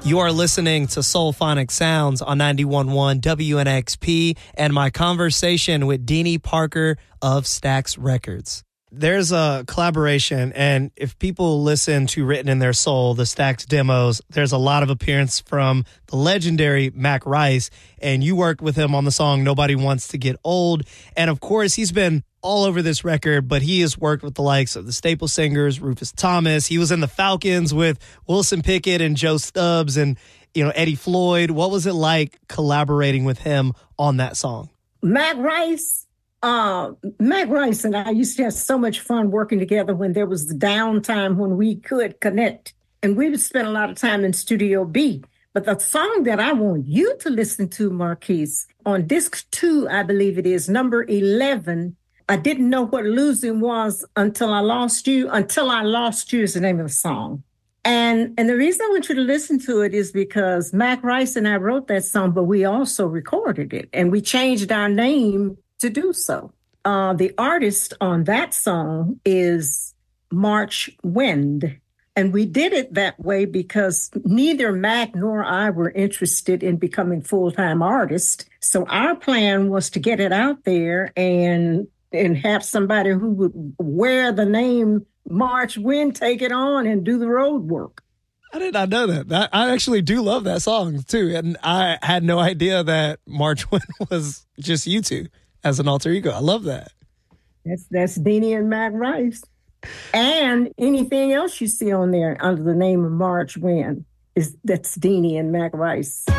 You are listening to Soulphonic Sounds on 91.1 WNXP and my conversation with Deanie Parker of Stax Records. There's a collaboration, and if people listen to Written in Their Soul, the Stax demos, there's a lot of appearance from the legendary Mac Rice, and you worked with him on the song Nobody Wants to Get Old. And of course, he's been all over this record, but he has worked with the likes of the Staple Singers, Rufus Thomas. He was in the Falcons with Wilson Pickett and Joe Stubbs and, Eddie Floyd. What was it like collaborating with him on that song? Mac Rice and I used to have so much fun working together when there was the downtime when we could connect. And we would spend a lot of time in Studio B. But the song that I want you to listen to, Marquise, on disc 2, I believe it is, number 11, I didn't know what losing was until I lost you. Until I Lost You is the name of the song. And the reason I want you to listen to it is because Mac Rice and I wrote that song, but we also recorded it. And we changed our name to do so. The artist on that song is March Wind. And we did it that way because neither Mac nor I were interested in becoming full-time artists. So our plan was to get it out there and have somebody who would wear the name March Wind, take it on and do the road work. I did not know that. I actually do love that song too. And I had no idea that March Wind was just you two as an alter ego. I love that. That's Deanie and Mac Rice. And anything else you see on there under the name of March Wind that's Deanie and Mac Rice.